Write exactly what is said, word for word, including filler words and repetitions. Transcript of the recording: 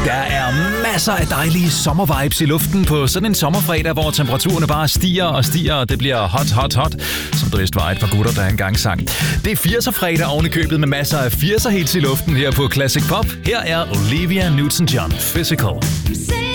Der er masser af dejlige sommervibes i luften på sådan en sommerfredag, hvor temperaturerne bare stiger og stiger, og det bliver hot, hot, hot, som der vist var et par gutter, der engang sang. Det er firser-fredag oven i købet med masser af firser-hits i luften her på Classic Pop. Her er Olivia Newton-John, Physical.